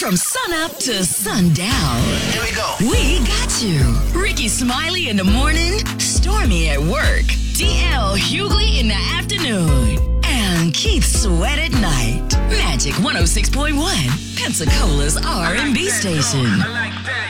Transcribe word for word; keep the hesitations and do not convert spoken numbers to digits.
From sunup to sundown. Here we go. We got you. Ricky Smiley in the morning, Stormy at work, D L Hughley in the afternoon, and Keith Sweat at night. Magic one oh six point one, Pensacola's R and B station. I like that.